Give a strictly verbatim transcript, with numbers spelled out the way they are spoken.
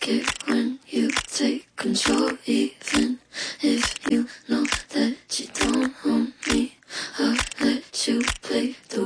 like it when you take control, even if you know that you don't own me. I'll let you play the